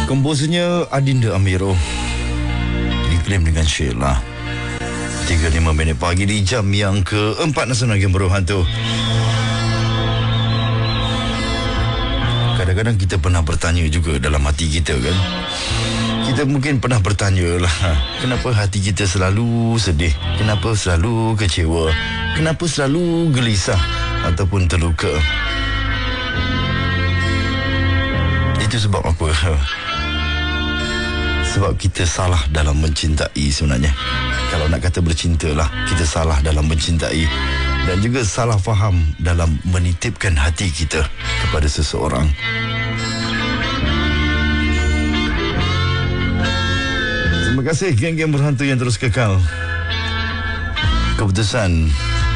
Komposernya Adinda Amiro, diklaim dengan Sheila. 3.5 minit pagi di jam yang keempat Nasional Game Baru Hantu. Kadang-kadang kita pernah bertanya juga dalam hati kita kan. Kita mungkin pernah bertanya lah, kenapa hati kita selalu sedih? Kenapa selalu kecewa? Kenapa selalu gelisah ataupun terluka? Itu sebab apa? Sebab kita salah dalam mencintai sebenarnya. Kalau nak kata bercinta lah, kita salah dalam mencintai. Dan juga salah faham dalam menitipkan hati kita kepada seseorang. Terima kasih geng-geng berhantu yang terus kekal. Keputusan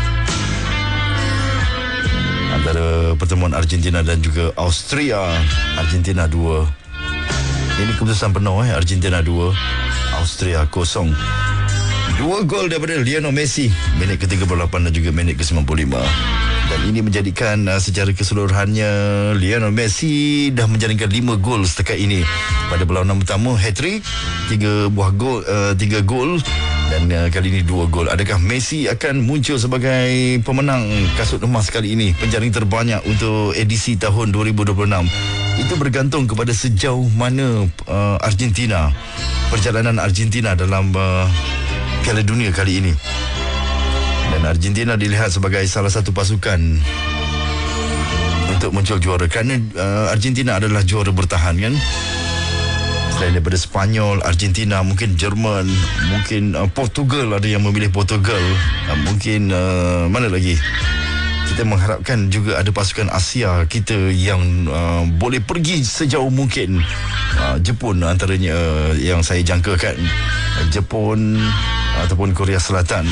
antara pertemuan Argentina dan juga Austria. Argentina 2. Ini keputusan penuh Argentina 2, Austria 0. 2 gol daripada Lionel Messi minit ke-38 dan juga minit ke-95. Dan ini menjadikan secara keseluruhannya Lionel Messi dah menjaringkan 5 gol setakat ini. Pada perlawanan pertama hat-trick, 3 gol dan kali ini 2 gol. Adakah Messi akan muncul sebagai pemenang kasut emas kali ini, penjaring terbanyak untuk edisi tahun 2026? Itu bergantung kepada sejauh mana Argentina, perjalanan Argentina dalam Piala Dunia kali ini. Dan Argentina dilihat sebagai salah satu pasukan untuk muncul juara, kerana Argentina adalah juara bertahan kan. Selain daripada Spanyol, Argentina, mungkin Jerman, mungkin Portugal, ada yang memilih Portugal, mungkin mana lagi. Kita mengharapkan juga ada pasukan Asia kita yang boleh pergi sejauh mungkin. Jepun antaranya yang saya jangkakan, Jepun ataupun Korea Selatan.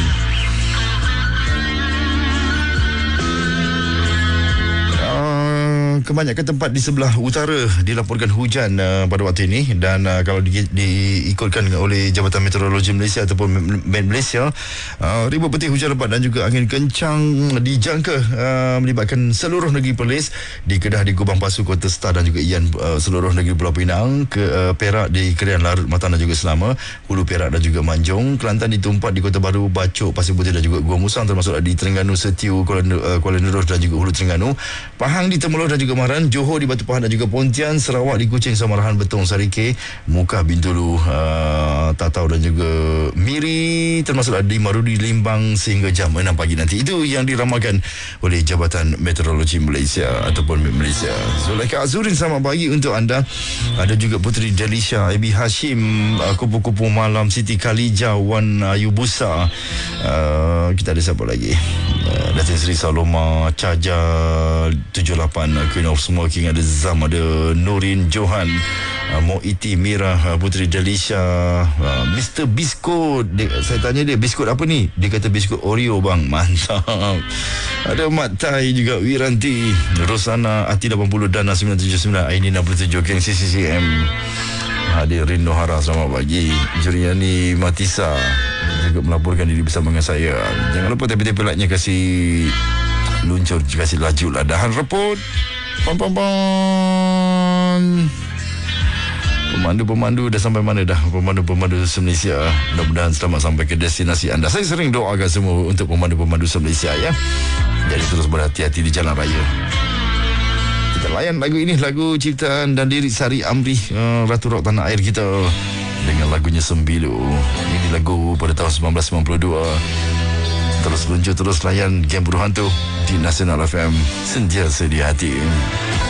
Kebanyakan tempat di sebelah utara dilaporkan hujan pada waktu ini. Dan kalau diikutkan oleh Jabatan Meteorologi Malaysia ataupun Met Malaysia, ribuan petir hujan lebat dan juga angin kencang dijangka melibatkan seluruh negeri Perlis, di Kedah, di Gubang Pasu, Kota Star dan juga Ian, seluruh negeri Pulau Pinang, ke Perak, di Kerian, Larut, Matan dan juga Selama, Hulu Perak dan juga Manjung, Kelantan, di Tumpat, di Kota Baru, Bacok, Pasir Putih dan juga Gua Musang, termasuk di Terengganu, Setiu, Kuala Nerus dan juga Hulu Terengganu, Pahang, di Temerloh dan juga Mahran, Johor, di Batu Pahat dan juga Pontian, Sarawak, di Kuching, Samarahan, Betong, Sarike, Mukah, Bintulu, Tatau dan juga Miri, termasuk di Marudi, Limbang sehingga jam 6 pagi nanti. Itu yang diramalkan oleh Jabatan Meteorologi Malaysia ataupun Malaysia. Zulaikha Azurin, selamat pagi untuk anda. Ada juga Puteri Delisha, Abi Hashim, Kupu-Kupu Malam, Siti Khalija, Wan Ayubusa. Kita ada siapa lagi? Datin Seri Saloma, Caja 78, Queen of Smoking, ada Zam, ada Nurin Johan, Moiti Mira, Puteri Delisha, Mr. Biskut. Saya tanya dia, biskut apa ni? Dia kata biskut Oreo bang. Mantap. Ada Mat Tai juga, Wiranti, Rosana, Ati 80, Dana 979, Aini 67, Geng CCCM, Hadir Rindo Hara, selamat pagi. Juriani Matisa juga melaporkan diri bersama dengan saya. Jangan lupa tepi-tepi like-nya kasih luncur, kasih laju lah. Dahan reput. Pemandu-pemandu dah sampai mana dah? Pemandu-pemandu se-Malaysia, mudah-mudahan selamat sampai ke destinasi anda. Saya sering doakan semua untuk pemandu-pemandu se-Malaysia ya. Jadi terus berhati-hati di jalan raya. Kita layan lagu ini, lagu ciptaan dan lirik Sari Amri, Ratu Rock tanah air kita, dengan lagunya Sembilu. Ini lagu pada tahun 1992. Terus luncur, terus layan Game Baru Hantu di Nasional FM, sentiasa di hati.